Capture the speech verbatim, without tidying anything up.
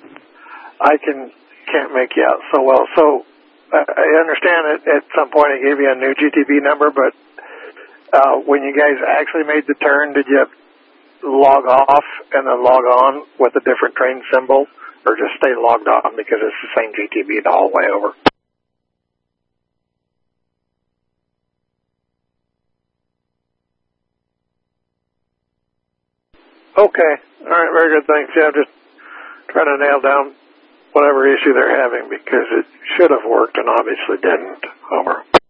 I can can't make you out so well. So uh, I understand that at some point it gave you a new G T B number, but uh, when you guys actually made the turn, did you log off and then log on with a different train symbol, or just stay logged on because it's the same G T B the whole way over? Okay. All right. Very good. Thanks. Yeah, I'm just trying to nail down whatever issue they're having because it should have worked and obviously didn't. Over.